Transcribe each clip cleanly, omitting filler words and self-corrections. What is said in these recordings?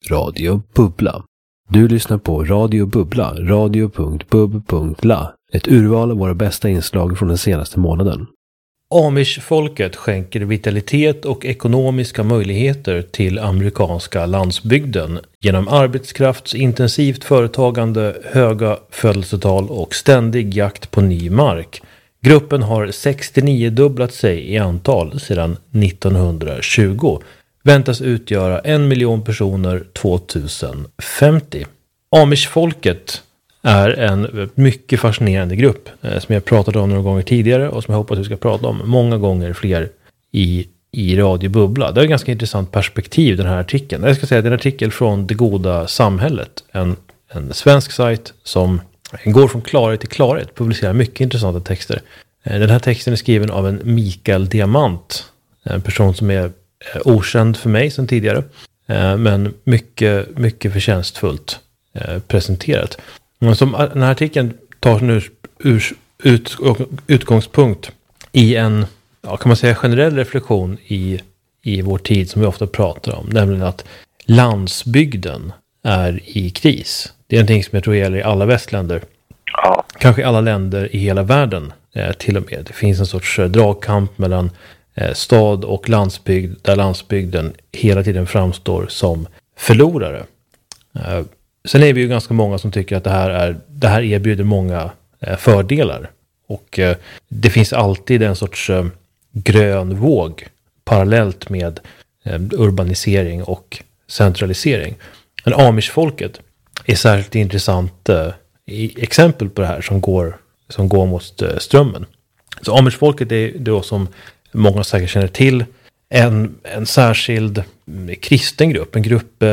Radio Bubbla. Du lyssnar på Radio Bubbla, radio.bub.la. Ett urval av våra bästa inslag från den senaste månaden. Amish-folket skänker vitalitet och ekonomiska möjligheter till amerikanska landsbygden genom arbetskraftsintensivt företagande, höga födelsetal och ständig jakt på ny mark. Gruppen har 69-dubblat sig i antal sedan 1920. Väntas utgöra 1 miljon personer 2050. Amish-folket är en mycket fascinerande grupp som jag pratat om några gånger tidigare och som jag hoppas vi ska prata om många gånger fler i Radio Bubbla. Det är ett ganska intressant perspektiv, den här artikeln. Jag ska säga att det är en artikel från Det goda samhället, en svensk sajt som går från klarhet till klarhet, publicerar mycket intressanta texter. Den här texten är skriven av en Mikael Diamant, en person som är okänd för mig sedan tidigare, men mycket, mycket förtjänstfullt presenterat. Som den här artikeln tar nu utgångspunkt i en, kan man säga, generell reflektion i vår tid som vi ofta pratar om, nämligen att landsbygden är i kris. Det är någonting som jag tror gäller i alla västländer. Ja. Kanske i alla länder i hela världen till och med. Det finns en sorts dragkamp mellan stad och landsbygd, där landsbygden hela tiden framstår som förlorare. Sen är vi ju ganska många som tycker att det här erbjuder många fördelar. Och det finns alltid en sorts grön våg parallellt med urbanisering och centralisering. Men Amish-folket är särskilt intressant exempel på det här som går mot strömmen. Så Amish-folket är då, som många säkert känner till, en särskild kristen grupp, en grupp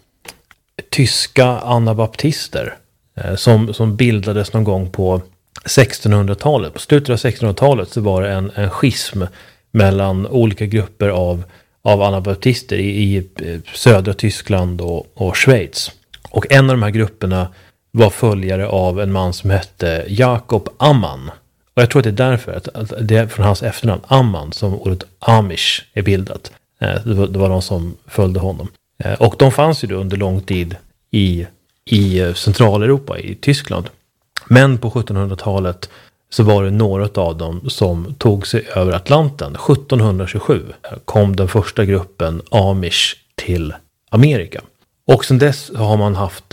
tyska anabaptister som bildades någon gång på 1600-talet. På slutet av 1600-talet så var det en schism mellan olika grupper av anabaptister i södra Tyskland och Schweiz. Och en av de här grupperna var följare av en man som hette Jakob Ammann. Och jag tror att det är därför att det är från hans efternamn Ammann som ordet Amish är bildat. Det var de som följde honom. Och de fanns ju då under lång tid i Centraleuropa, i Tyskland. Men på 1700-talet så var det några av dem som tog sig över Atlanten. 1727 kom den första gruppen Amish till Amerika. Och sedan dess har man haft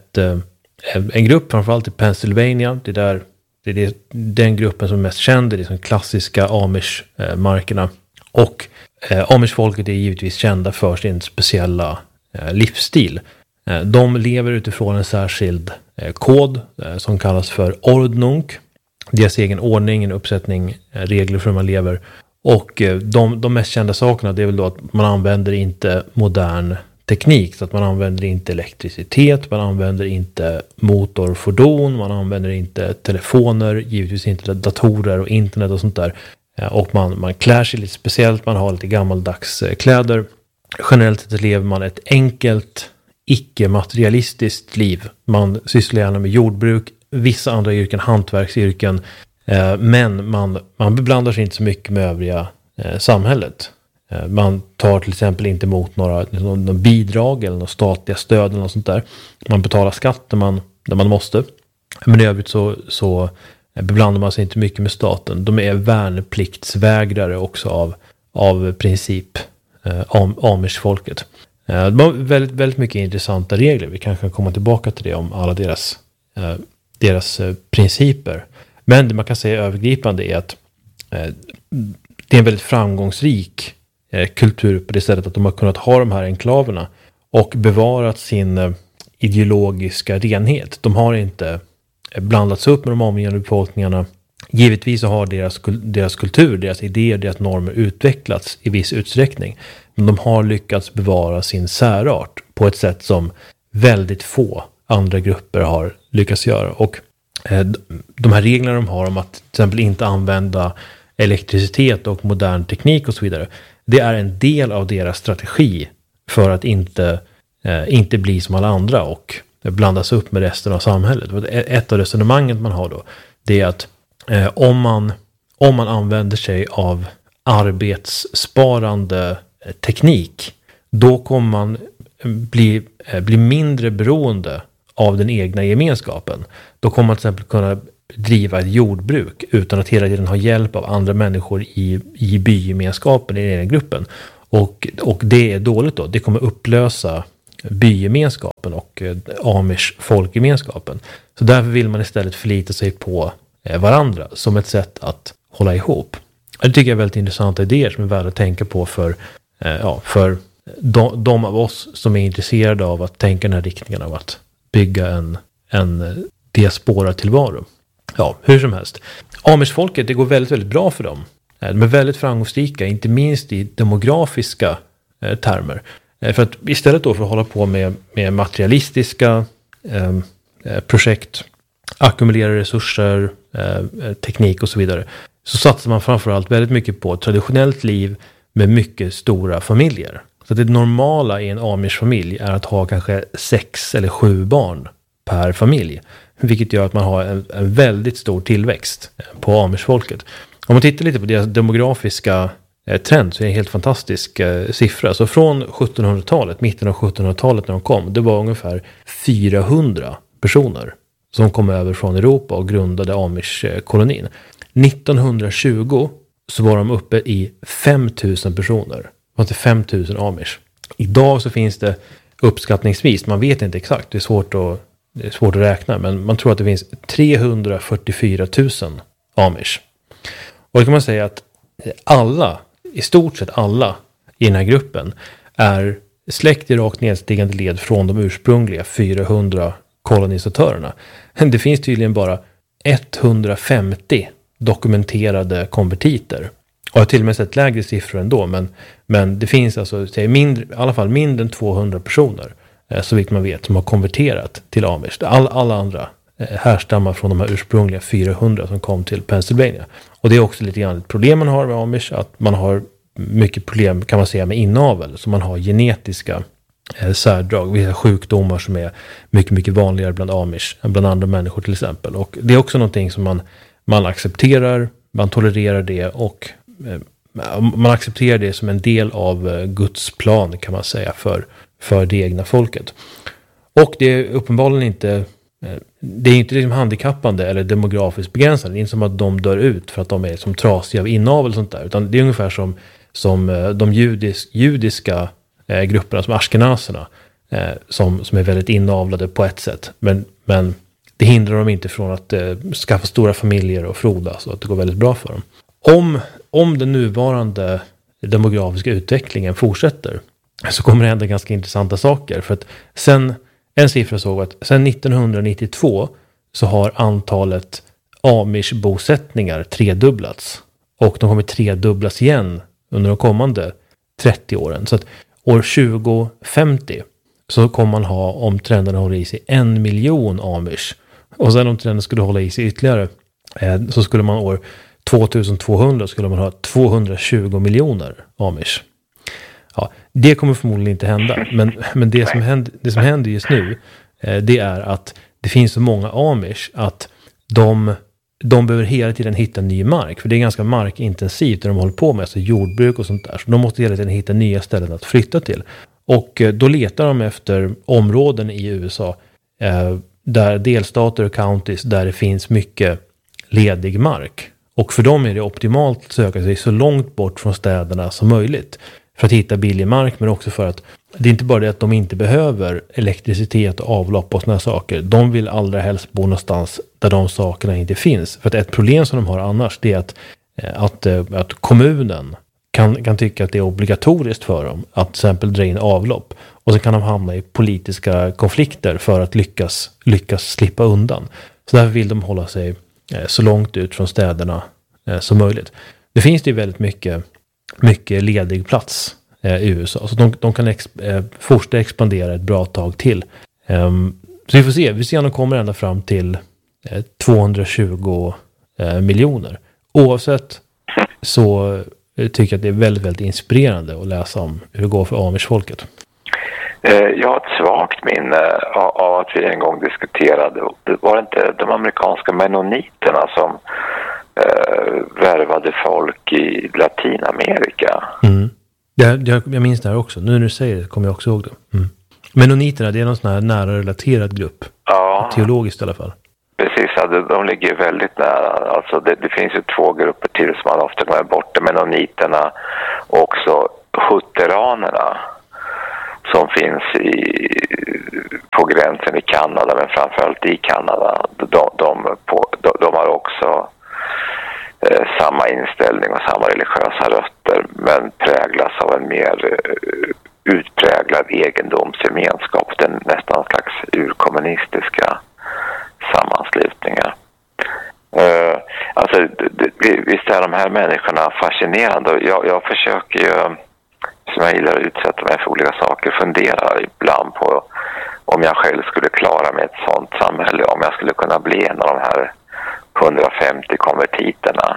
en grupp, framförallt i Pennsylvania. Det är den gruppen som är mest känd, det är de klassiska Amish-markerna. Och Amish-folket är givetvis kända för sin speciella livsstil. De lever utifrån en särskild kod som kallas för ordnung. Deras egen ordning, en uppsättning regler för hur man lever. Och de mest kända sakerna, det är väl då att man använder inte modern teknik. Så att man använder inte elektricitet, man använder inte motorfordon, man använder inte telefoner, givetvis inte datorer och internet och sånt där. Och man klär sig lite speciellt, man har lite gammaldags kläder. Generellt sett lever man ett enkelt, icke-materialistiskt liv. Man sysslar gärna med jordbruk, vissa andra yrken, hantverksyrken. Men man beblandar sig inte så mycket med övriga samhället. Man tar till exempel inte emot någon bidrag eller några statliga stöd eller något sånt där. Man betalar skatt när man måste. Men i övrigt så beblandar man sig inte mycket med staten. De är värnpliktsvägrare också av princip, Amish-folket. De har väldigt, väldigt mycket intressanta regler. Vi kanske kan komma tillbaka till det om alla deras principer. Men det man kan säga övergripande är att det är en väldigt framgångsrik kultur på det sättet att de har kunnat ha de här enklaverna och bevarat sin ideologiska renhet. De har inte blandats upp med de omgivande befolkningarna. Givetvis så har deras kultur, deras idéer, deras normer utvecklats i viss utsträckning. Men de har lyckats bevara sin särart på ett sätt som väldigt få andra grupper har lyckats göra. Och de här reglerna de har om att till exempel inte använda elektricitet och modern teknik och så vidare, det är en del av deras strategi för att inte bli som alla andra och blandas upp med resten av samhället. Ett av resonemangen man har då, det är att om man använder sig av arbetssparande teknik, då kommer man bli mindre beroende av den egna gemenskapen. Då kommer man till exempel kunna driva ett jordbruk utan att hela tiden ha hjälp av andra människor i bygemenskapen, i den egna gruppen. Och det är dåligt då. Det kommer upplösa bygemenskapen och Amish folkgemenskapen. Så därför vill man istället förlita sig på varandra som ett sätt att hålla ihop. Det tycker jag är väldigt intressanta idéer som är värda att tänka på för de av oss som är intresserade av att tänka den här riktningen av att bygga en diaspora tillvaro. Ja, hur som helst. Amish-folket, det går väldigt, väldigt bra för dem. De är väldigt framgångsrika, inte minst i demografiska termer. För att istället då för att hålla på med materialistiska projekt, ackumulera resurser, teknik och så vidare, så satsar man framförallt väldigt mycket på ett traditionellt liv med mycket stora familjer. Så det normala i en Amish-familj är att ha kanske 6 eller 7 barn per familj. Vilket gör att man har en väldigt stor tillväxt på Amish-folket. Om man tittar lite på deras demografiska trend så är det en helt fantastisk siffra. Så från 1700-talet, mitten av 1700-talet när de kom, det var ungefär 400 personer som kom över från Europa och grundade Amish-kolonin. 1920 så var de uppe i 5000 personer. Det var inte 5000 Amish. Idag så finns det uppskattningsvis, man vet inte exakt, det är svårt att räkna, men man tror att det finns 344 000 Amish. Och då kan man säga att i stort sett alla i den här gruppen är släkt i rakt nedstigande led från de ursprungliga 400 kolonisatörerna. Det finns tydligen bara 150 dokumenterade konvertiter. Och jag har till och med sett lägre siffror ändå, men det finns alltså i alla fall mindre än 200 personer så vitt man vet som har konverterat till Amish. Alla andra härstammar från de här ursprungliga 400 som kom till Pennsylvania. Och det är också lite grann ett problem man har med Amish, att man har mycket problem kan man säga med inavel, så man har genetiska särdrag, vissa sjukdomar som är mycket, mycket vanligare bland Amish än bland andra människor till exempel. Och det är också någonting som man accepterar, man tolererar det och man accepterar det som en del av Guds plan kan man säga för det egna folket. Och det är uppenbarligen inte liksom handikappande eller demografiskt begränsande. Det är inte som att de dör ut för att de är som trasiga av inavel och sånt där, utan det är ungefär som de judiska grupperna som ashkenaserna som är väldigt inavlade på ett sätt. Men det hindrar dem inte från att skaffa stora familjer och frodas så att det går väldigt bra för dem. Om den nuvarande demografiska utvecklingen fortsätter så kommer det hända ganska intressanta saker. För att en siffra såg att sen 1992 så har antalet Amish-bosättningar tredubblats. Och de kommer tredubblas igen under de kommande 30 åren. Så att år 2050 så kommer man ha, om trenden håller i sig, 1 miljon Amish. Och sen om trenden skulle hålla i sig ytterligare så skulle man år 2200 skulle man ha 220 miljoner Amish. Ja, det kommer förmodligen inte hända. Men det som händer just nu det är att det finns så många Amish att de behöver hela tiden hitta ny mark. För det är ganska markintensivt när de håller på med alltså jordbruk och sånt där. Så de måste hela tiden hitta nya ställen att flytta till. Och då letar de efter områden i USA där delstater och counties där det finns mycket ledig mark. Och för dem är det optimalt att söka sig så långt bort från städerna som möjligt för att hitta billig mark, men också för att det är inte bara det att de inte behöver elektricitet och avlopp och såna här saker. De vill allra helst bo någonstans där de sakerna inte finns. För att ett problem som de har annars det är att kommunen kan tycka att det är obligatoriskt för dem att till exempel dra in avlopp. Och så kan de hamna i politiska konflikter för att lyckas slippa undan. Så därför vill de hålla sig så långt ut från städerna som möjligt. Det finns ju väldigt mycket ledig plats i USA. Så de kan fortsätta expandera ett bra tag till. Så vi får se. Vi ser om de kommer ända fram till 220 miljoner. Oavsett så tycker jag att det är väldigt, väldigt inspirerande att läsa om hur det går för Amish-folket. Jag har ett svagt minne av att vi en gång diskuterade. Var det inte de amerikanska mennoniterna som värvade folk i Latinamerika? Jag minns det här också. Nu när du säger det kommer jag också ihåg det. Mennoniterna, det är någon sån här nära relaterad grupp. Ja. Teologiskt i alla fall. Precis, ja, de ligger väldigt nära. Alltså det finns ju två grupper till som man ofta glömmer bort. Mennoniterna och också hutteranerna som finns på gränsen i Kanada, men framförallt i Kanada. De har också samma inställning och samma religiösa rötter, men präglas av en mer utpräglad egendomsgemenskap. Den nästan en slags urkommunistiska sammanslutningar. Alltså, visst är de här människorna fascinerande. Jag försöker ju, som jag gillar att utsätta mig för olika saker, fundera ibland på om jag själv skulle klara mig ett sånt samhälle, om jag skulle kunna bli en av de här 150 konvertiterna.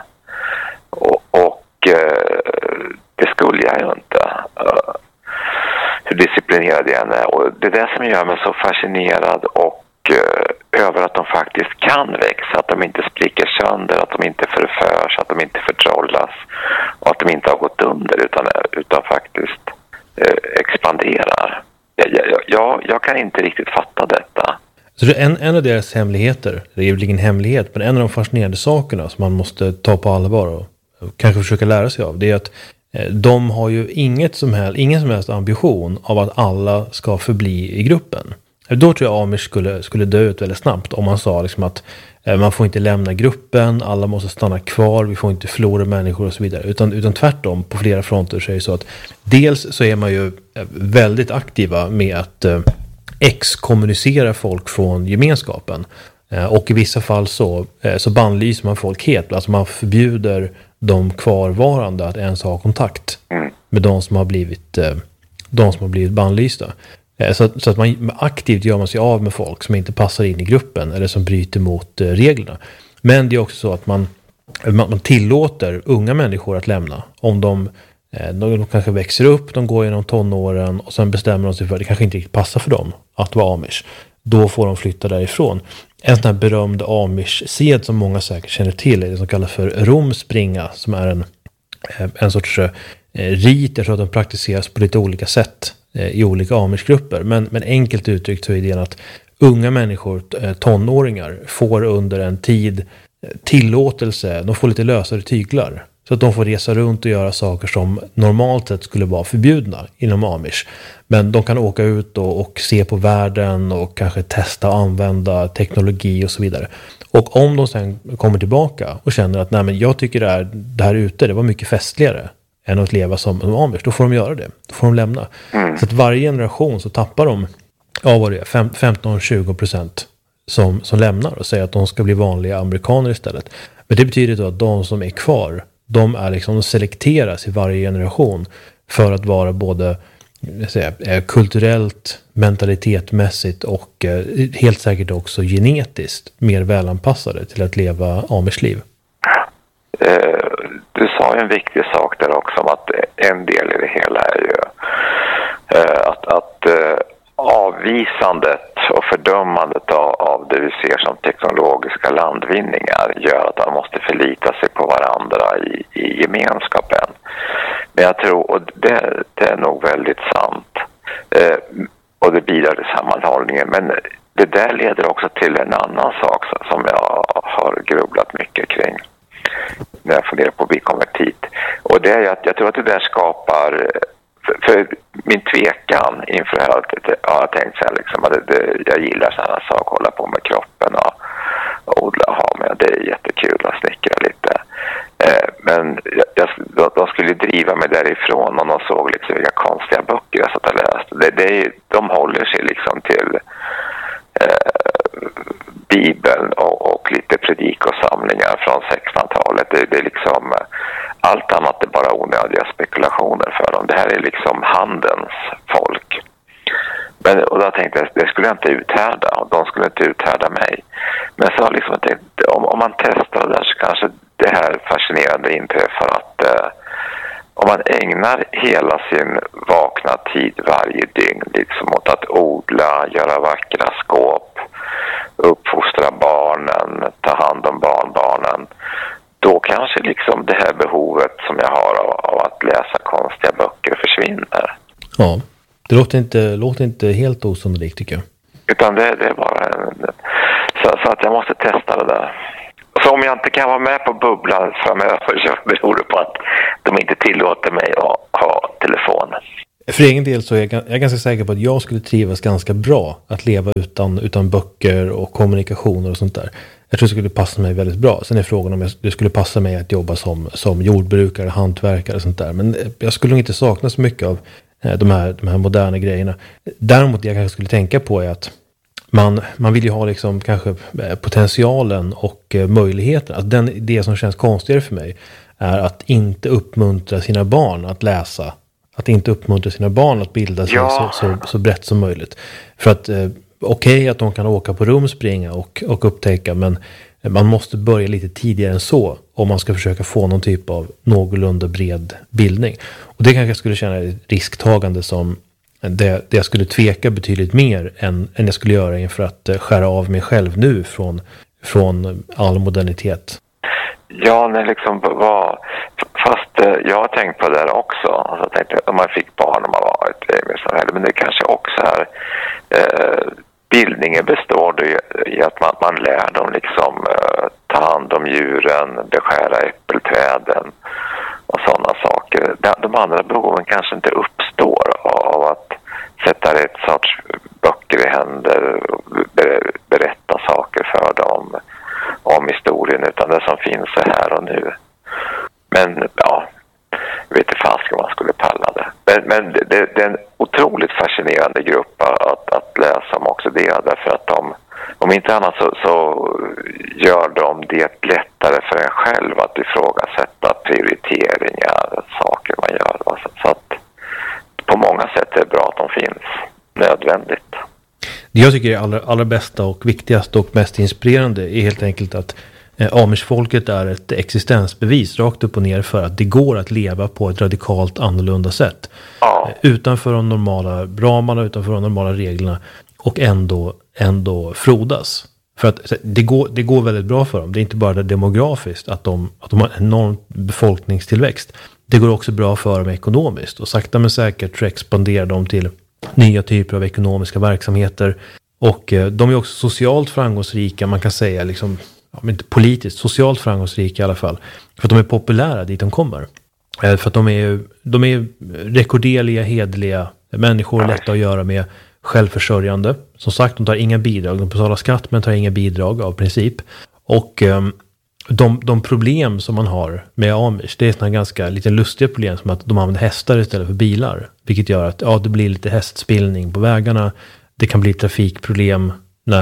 Och det skulle jag ju inte. Hur disciplinerad jag än är. Och det är det som gör mig så fascinerad och över att de faktiskt kan växa, att de inte spricker sönder, att de inte förförs, att de inte förtrollas och att de inte har gått under utan faktiskt expanderar. Jag kan inte riktigt fatta detta. Så det är en av deras hemligheter, det är ju ingen hemlighet, men en av de fascinerande sakerna som man måste ta på allvar och kanske försöka lära sig av, det är att de har ju ingen som helst ambition av att alla ska förbli i gruppen. Då tror jag Amish skulle dö ut väldigt snabbt om man sa liksom att man får inte lämna gruppen, alla måste stanna kvar, vi får inte förlora människor och så vidare. Utan tvärtom, på flera fronter så är det så att dels så är man ju väldigt aktiva med att exkommunicera folk från gemenskapen. Och i vissa fall så bannlyser man folk helt, alltså man förbjuder de kvarvarande att ens ha kontakt med de som har blivit bannlysta. Så att man aktivt gör man sig av med folk som inte passar in i gruppen eller som bryter mot reglerna. Men det är också så att man tillåter unga människor att lämna. Om de kanske växer upp, de går genom tonåren och sen bestämmer de sig för att det kanske inte riktigt passar för dem att vara amish. Då får de flytta därifrån. En sån här berömd amish-sed som många säkert känner till är det som kallas för romspringa, som är en sorts rit. Jag tror att den praktiseras på lite olika sätt i olika amish-grupper. Men enkelt uttryckt så är idén att unga människor, tonåringar, får under en tid tillåtelse, de får lite lösare tyglar. Så att de får resa runt och göra saker som normalt sett skulle vara förbjudna inom amish. Men de kan åka ut och se på världen och kanske testa och använda teknologi och så vidare. Och om de sen kommer tillbaka och känner att nej, men jag tycker det här ute, det var mycket festligare än att leva som amish, då får de göra det. Då får de lämna. Så att varje generation så tappar de 15-20% som lämnar och säger att de ska bli vanliga amerikaner istället. Men det betyder då att de som är kvar, de är liksom selekteras i varje generation för att vara både kulturellt, mentalitetmässigt och helt säkert också genetiskt mer välanpassade till att leva amish-liv. Du sa ju en viktig sak där också om att en del i det hela är ju att avvisandet och fördömandet av det vi ser som teknologiska landvinningar gör att man måste förlita sig på varandra i gemenskapen. Men jag tror, och det är nog väldigt sant, och det bidrar till sammanhållningen, men det där leder också till en annan sak som jag har grubblat mycket kring när jag funderar på att bli konvertit. Och det är att jag tror att det där skapar, för min tvekan inför det här, har jag tänkt så här liksom, att jag gillar sådana saker, hålla på med kroppen och odla och ha med, det är jättekul att snickra lite. Men de skulle driva mig därifrån om de såg liksom vilka konstiga böcker jag satt och läste. De håller sig liksom till Bibeln och lite predikosamlingar från 1600-talet. Det är liksom allt annat är bara onödiga spekulationer för dem. Det här är liksom handens folk. Och då tänkte jag, det skulle jag inte uthärda och de skulle inte uthärda mig. Men så liksom tänkte, om man testar det där så kanske det här fascinerande inträffar att om man ägnar hela sin vakna tid varje dygn liksom åt att odla, göra vackra skåp, uppfostra barnen, ta hand om barnbarnen, då kanske liksom det här behovet som jag har av att läsa konstiga böcker försvinner. Ja, Det låter inte helt osannolikt tycker jag. Utan det är bara så att jag måste testa det där. Så om jag inte kan vara med på bubblan framöver så beror det på att de inte tillåter mig att ha telefon. För egen del så är jag ganska säker på att jag skulle trivas ganska bra att leva utan böcker och kommunikationer och sånt där. Jag tror det skulle passa mig väldigt bra. Sen är frågan om det skulle passa mig att jobba som jordbrukare, hantverkare och sånt där. Men jag skulle nog inte sakna så mycket av de här moderna grejerna. Däremot det jag kanske skulle tänka på är att man vill ju ha liksom kanske potentialen och möjligheten. Alltså det som känns konstigare för mig är att inte uppmuntra sina barn att läsa. Att inte uppmuntra sina barn att bilda sig så brett som möjligt. För att okej att de kan åka på rumspringa och upptäcka, men man måste börja lite tidigare än så om man ska försöka få någon typ av någorlunda bred bildning. Och det kanske jag skulle känna ett risktagande som det jag skulle tveka betydligt mer än jag skulle göra inför att skära av mig själv nu från all modernitet. Ja, det liksom var... Fast jag har tänkt på det där också. Alltså, jag tänkte om man fick barn och man var ett samhälle. Men det kanske också är... bildningen består i att man lär dem liksom ta hand om djuren, beskära äppelträden och sådana saker. De andra behoven kanske inte uppstår av att sätta rätt sorts böcker i händer och berätta saker för dem om historien, utan det som finns är här och nu. Men ja, jag vet inte fast om man skulle palla det. Men det är en otroligt fascinerande grupp att läsa om också det. Därför att om inte annat så gör de det lättare för en själv att ifrågasätta prioriteringar, saker man gör. Så att på många sätt är det bra att de finns. Nödvändigt. Det jag tycker är allra bästa och viktigaste och mest inspirerande är helt enkelt att Amish-folket är ett existensbevis rakt upp och ner för att det går att leva på ett radikalt annorlunda sätt. Ja. Utanför de normala ramarna, utanför de normala reglerna och ändå frodas. För att det går väldigt bra för dem. Det är inte bara det demografiskt att de har en enorm befolkningstillväxt. Det går också bra för dem ekonomiskt och sakta men säkert så expanderar de till nya typer av ekonomiska verksamheter. Och de är också socialt framgångsrika, man kan säga liksom, ja, inte politiskt, socialt framgångsrika i alla fall. För att de är populära dit de kommer. För att de är rekorderliga, hedliga människor, lätta att göra med, självförsörjande. Som sagt, de tar inga bidrag, de betalar skatt men tar inga bidrag av princip. Och de problem som man har med Amish, det är sådana ganska lite lustiga problem som att de använder hästar istället för bilar. Vilket gör att det blir lite hästspillning på vägarna. Det kan bli trafikproblem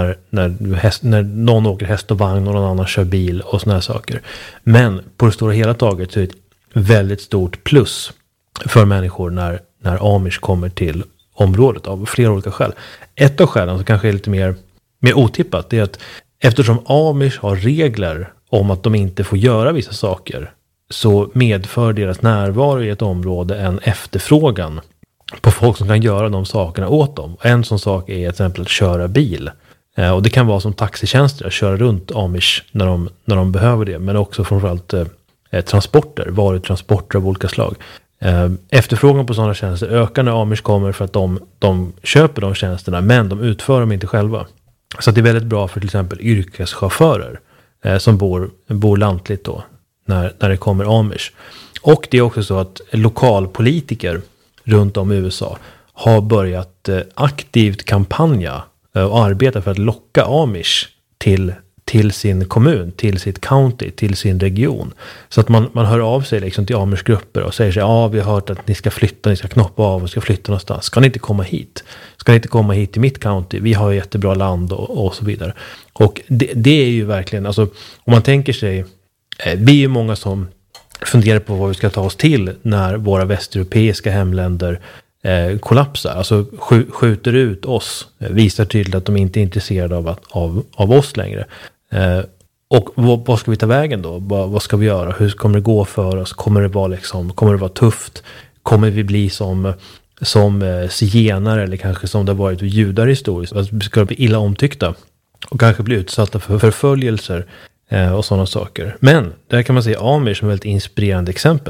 när någon åker häst och vagn och någon annan kör bil och såna här saker. Men på det stora hela taget så är det ett väldigt stort plus för människor när Amish kommer till området av flera olika skäl. Ett av skälen som kanske är lite mer otippat, det är att eftersom Amish har regler om att de inte får göra vissa saker, så medför deras närvaro i ett område en efterfrågan på folk som kan göra de sakerna åt dem. En sån sak är till exempel att köra bil. Och det kan vara som taxitjänster, att köra runt Amish när de behöver det. Men också framförallt transporter, varutransporter av olika slag. Efterfrågan på sådana tjänster ökar när Amish kommer för att de köper de tjänsterna, men de utför dem inte själva. Så det är väldigt bra för till exempel yrkeschaufförer som bor lantligt då, när det kommer Amish. Och det är också så att lokalpolitiker runt om i USA har börjat aktivt kampanja och arbeta för att locka Amish till sin kommun, till sitt county, till sin region. Så att man hör av sig liksom till Amish-grupper och säger sig, vi har hört att ni ska flytta, ni ska knoppa av och ska flytta någonstans. Ska ni inte komma hit? Ska ni inte komma hit till mitt county? Vi har jättebra land och så vidare. Och det är ju verkligen, alltså om man tänker sig, vi är ju många som funderar på vad vi ska ta oss till när våra västeuropeiska hemländer kollapsar, alltså skjuter ut oss, visar tydligt att de inte är intresserade av oss längre. Och vad ska vi ta vägen då? Vad ska vi göra? Hur kommer det gå för oss? Kommer det vara tufft? Kommer vi bli som zigenare eller kanske som det har varit judar historiskt? Alltså, ska vi bli illa omtyckta och kanske bli utsatta för förföljelser och sådana saker. Men där kan man se Amish som ett väldigt inspirerande exempel.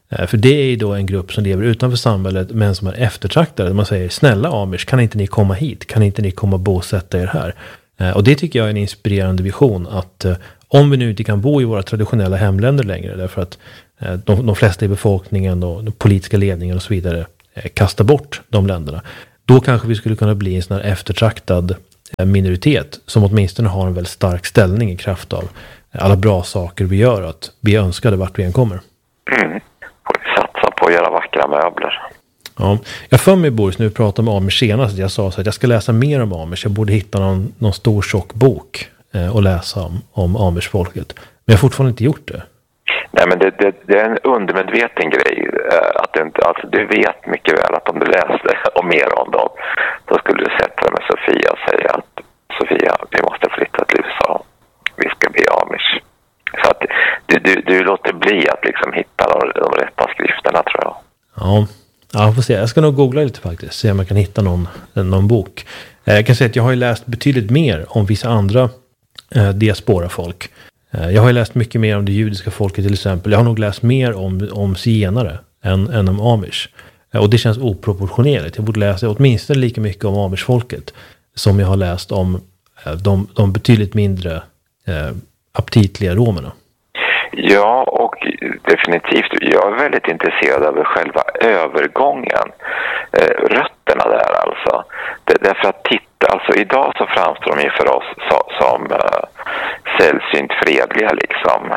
För det är ju då en grupp som lever utanför samhället men som är eftertraktade. Man säger, snälla amish, kan inte ni komma hit? Kan inte ni komma och bosätta er här? Och det tycker jag är en inspirerande vision, att om vi nu inte kan bo i våra traditionella hemländer längre, därför att de flesta i befolkningen och den politiska ledningen och så vidare kastar bort de länderna, då kanske vi skulle kunna bli en sån här eftertraktad minoritet som åtminstone har en väldigt stark ställning i kraft av alla bra saker vi gör, att vi önskade vart vi än kommer. Får vi satsa på att göra vackra möbler. Ja, jag för mig, Boris, nu pratar om amish senast, jag sa så att jag ska läsa mer om amish. Jag borde hitta någon stor tjock bok och läsa om amish-folket. Men jag har fortfarande inte gjort det. Nej, men det är en undermedveten grej. Att du, inte, alltså, du vet mycket väl att om du läste om mer om dem, då skulle du sätta dig med Sofia och säga att Sofia, vi måste flytta till USA. Vi ska bli amish. Så att du låter bli att liksom hitta de rätta skrifterna, tror jag. Ja, får se. Jag ska nog googla lite faktiskt, se om jag kan hitta någon bok. Jag kan säga att jag har ju läst betydligt mer om vissa andra diaspora-folk. Jag har ju läst mycket mer om det judiska folket till exempel. Jag har nog läst mer om zigenare än om amish. Och det känns oproportionerligt. Jag borde läsa åtminstone lika mycket om amish-folket som jag har läst om de betydligt mindre aptitliga romerna. Ja, och definitivt. Jag är väldigt intresserad av själva övergången. Rötterna där alltså. Därför att alltså idag så framstår de ju för oss som sällsynt fredliga liksom.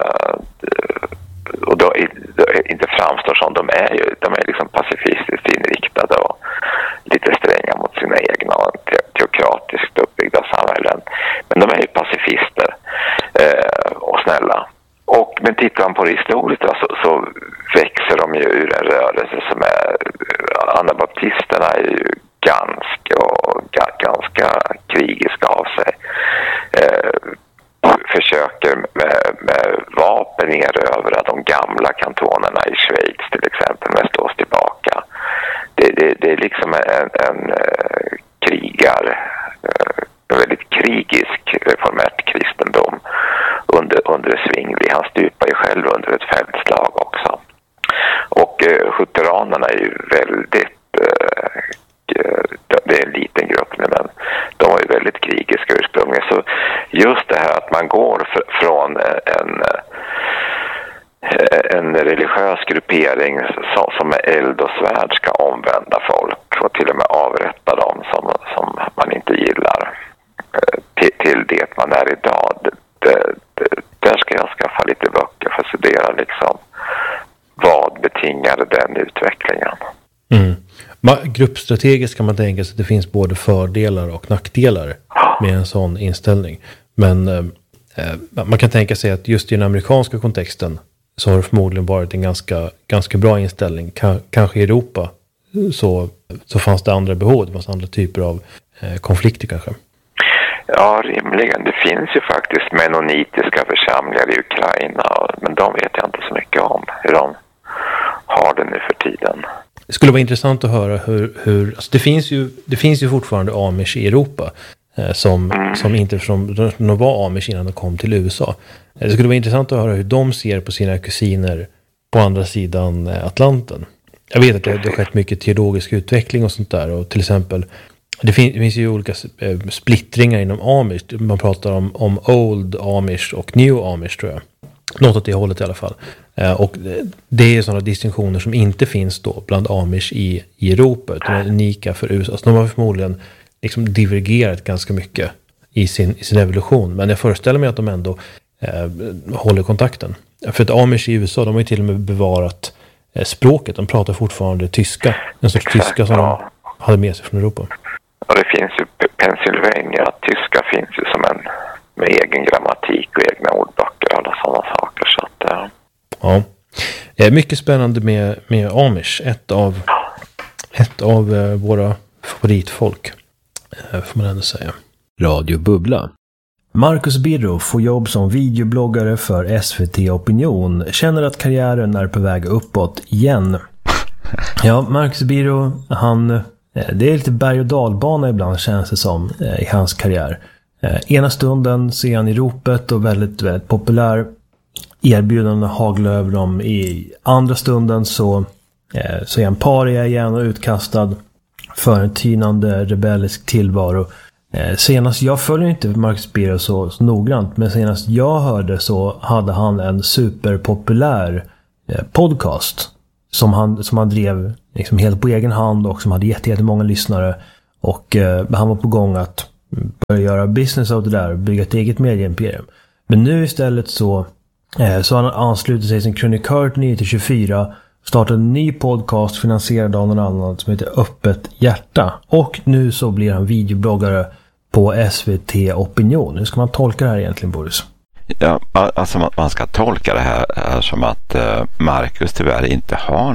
Och då inte framstår som de är liksom pacifistiskt inriktade och lite stränga mot sina egna och teokratiskt uppbyggda samhällen. Men de är ju pacifister och snälla. Men tittar man på det historiskt så växer de ju ur en rörelse som är, anabaptisterna är ju ganska krigiska av sig. Försöker med vapen erövra de gamla kantonerna i Schweiz till exempel, men slås tillbaka. Det är liksom en väldigt krigisk reformärt kristendom under Zwingli. Han stupar ju själv under ett fältslag också. Och schutteranerna är ju väldigt det är en liten grupp nu, men de var ju väldigt krigiska ursprungligen. Så just det här att man går från en religiös gruppering som med eld och svärd ska omvända folk och till och med avrätta dem som man inte gillar till det man är idag. Där ska jag skaffa lite böcker för att studera liksom vad betingade den utvecklingen. Gruppstrategiskt kan man tänka sig att det finns både fördelar och nackdelar med en sån inställning. Men man kan tänka sig att just i den amerikanska kontexten så har det förmodligen varit en ganska bra inställning. Kanske i Europa så fanns det andra behov, det fanns andra typer av konflikter kanske. Ja, rimligen. Det finns ju faktiskt menonitiska församlingar i Ukraina, men de vet jag inte så mycket om hur de har det nu för tiden. Det skulle vara intressant att höra hur alltså det finns ju fortfarande amish i Europa som inte de var amish innan de kom till USA. Det skulle vara intressant att höra hur de ser på sina kusiner på andra sidan Atlanten. Jag vet att det har skett mycket teologisk utveckling och sånt där, och till exempel det finns ju olika splittringar inom amish. Man pratar om old amish och new amish, tror jag. Något åt det hållet i alla fall. Och det är sådana distinktioner som inte finns då bland amish i Europa, utan är unika för USA. Så de har förmodligen liksom divergerat ganska mycket i sin evolution. Men jag föreställer mig att de ändå håller kontakten. För att amish i USA, de har ju till och med bevarat språket. De pratar fortfarande tyska. En sorts tyska som de hade med sig från Europa. Och det finns ju Pennsylvania, tyska finns ju som med egen grammatik och egna ordböcker och alla sådana saker. Så att, ja, mycket spännande med amish. Ett av våra favoritfolk, får man ändå säga. Radio Bubbla. Marcus Birro får jobb som videobloggare för SVT Opinion. Känner att karriären är på väg uppåt igen. Ja, Marcus Birro, det är lite berg- och dalbana ibland, känns det som, i hans karriär. Ena stunden så är han i ropet och väldigt, väldigt populär. erbjudanden haglar över dem. I andra stunden så är han paria igen och utkastad för en tynande rebellisk tillvaro. Senast, jag följer inte Marcus Birro så noggrant, men senast jag hörde så hade han en superpopulär podcast som han drev liksom helt på egen hand och som hade jättemånga lyssnare. Och han var på gång att börja göra business av det där och bygga ett eget medieimperium. Men nu istället så har han anslutit sig som krönikör till 9-24, startat en ny podcast finansierad av någon annan som heter Öppet Hjärta. Och nu så blir han videobloggare på SVT Opinion. Hur ska man tolka det här egentligen, Boris? Ja, alltså man ska tolka det här som att Marcus tyvärr inte har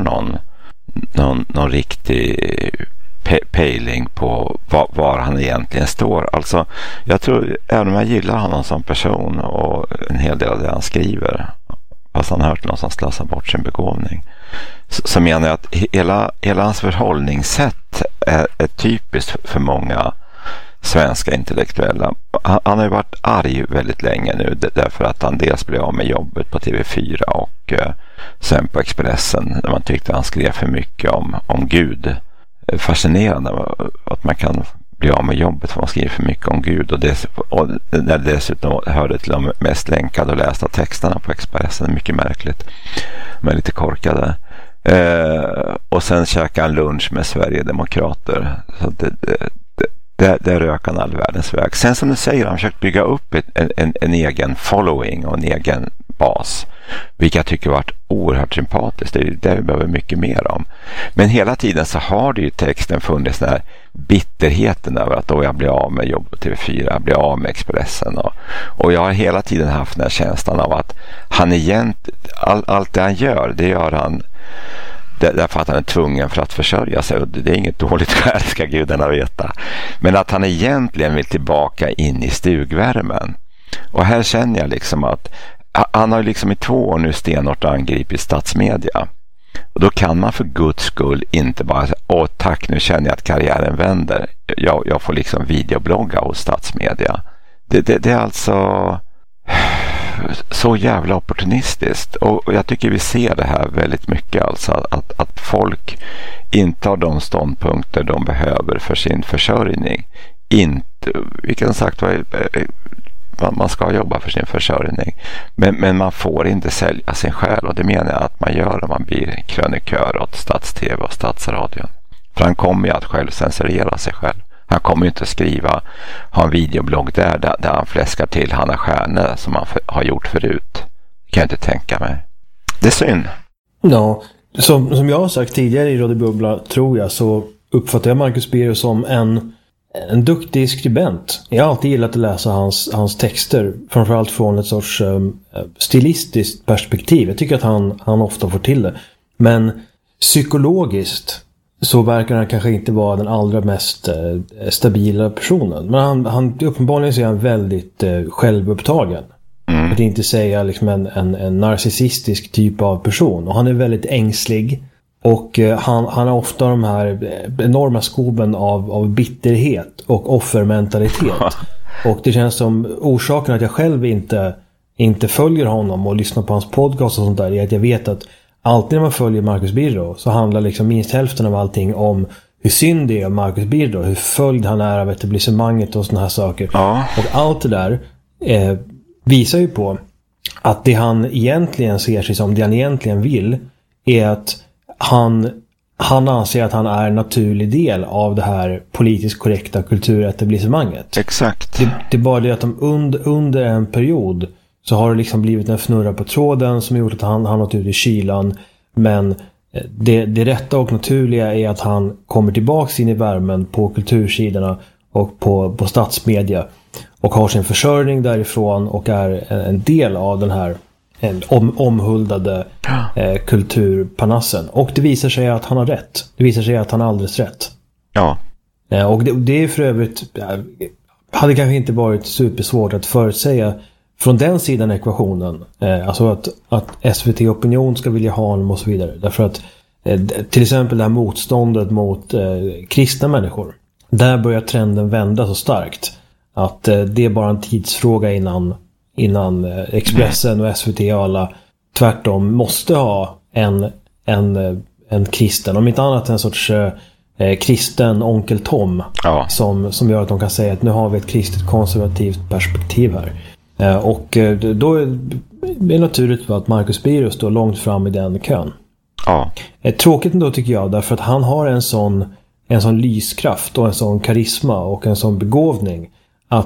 någon riktig pejling på var han egentligen står. Alltså, jag tror, även om jag gillar honom som person och en hel del av det han skriver, fast han har hört någon som slösar bort sin begåvning, så menar jag att hela hans förhållningssätt är typiskt för många svenska intellektuella. Han har ju varit arg väldigt länge nu därför att han dels blev av med jobbet på TV4 och sen på Expressen när man tyckte han skrev för mycket om Gud. Fascinerande att man kan bli av med jobbet för man skriver för mycket om Gud och när det dessutom hörde till de mest länkade och lästa texterna på Expressen. Mycket märkligt, men lite korkade. Och sen käkade han lunch med Sverigedemokrater, så det rök han all världens väg. Sen som du säger, han försökt bygga upp en egen following och en egen bas, vilket jag tycker varit oerhört sympatiskt. Det är det vi behöver mycket mer om. Men hela tiden så har det ju texten funnits den här bitterheten över att då jag blir av med jobb på TV4, jag blir av med Expressen och jag har hela tiden haft den här känslan av att han allt det han gör, det gör han därför att han är tvungen för att försörja sig, och det är inget dåligt skäl, ska gudarna veta, men att han egentligen vill tillbaka in i stugvärmen. Och här känner jag liksom att han har ju liksom i 2 år nu stenhårt angripit statsmedia, och då kan man för Guds skull inte bara säga, tack, nu känner jag att karriären vänder, jag får liksom videoblogga hos statsmedia. Det är alltså så jävla opportunistiskt, och jag tycker vi ser det här väldigt mycket, alltså att folk inte har de ståndpunkter de behöver för sin försörjning. Inte, vilket sagt man ska jobba för sin försörjning, men man får inte sälja sin själ, och det menar jag att man gör om man blir krönikör åt Stats-TV och Statsradion. För han kommer ju att själv censurera sig själv. Han kommer ju inte ha en videoblogg där han fläskar till Hanna Stjärne som han har gjort förut. Det kan jag inte tänka mig. Det är synd. Ja, som jag har sagt tidigare i Radio Bubbla, tror jag, så uppfattar jag Marcus Birro som en duktig skribent. Jag har alltid gillat att läsa hans texter, framförallt från ett sorts stilistiskt perspektiv. Jag tycker att han ofta får till det. Men psykologiskt så verkar han kanske inte vara den allra mest stabila personen. Men han uppenbarligen så är han väldigt självupptagen. Att inte säga liksom en narcissistisk typ av person. Och han är väldigt ängslig. Och han har ofta de här enorma skoben av bitterhet och offermentalitet. Och det känns som orsaken att jag själv inte följer honom och lyssnar på hans podcast och sånt där, är att jag vet att alltid när man följer Marcus Birro så handlar liksom minst hälften av allting om hur synd det är om Marcus Birro, hur följd han är av etablissemanget och såna här saker. Ja. Och allt det där visar ju på att det han egentligen ser sig som, det han egentligen vill, är att han anser att han är en naturlig del av det här politiskt korrekta kulturetablissemanget. Exakt. Det är bara det att under en period så har det liksom blivit en fnurra på tråden som gjort att han nått ut i kylan. Men det rätta och naturliga är att han kommer tillbaka in i värmen på kultursidorna och på statsmedia och har sin försörjning därifrån och är en del av den här omhuldade kulturpanassen. Och det visar sig att han har rätt. Det visar sig att han har alldeles rätt. Ja. Och det är för övrigt hade kanske inte varit supersvårt att förutsäga från den sidan ekvationen. Alltså att SVT Opinion ska vilja ha honom och så vidare. Därför att till exempel det här motståndet mot kristna människor, där börjar trenden vända så starkt att det är bara en tidsfråga innan innan Expressen och SVT och alla tvärtom måste ha en kristen, om inte annat en sorts kristen onkel Tom som gör att de kan säga att nu har vi ett kristet konservativt perspektiv här. Och då är det naturligt att Marcus Birro står långt fram i den kön. Ja. Tråkigt ändå tycker jag, därför att han har en sån lyskraft och en sån karisma och en sån begåvning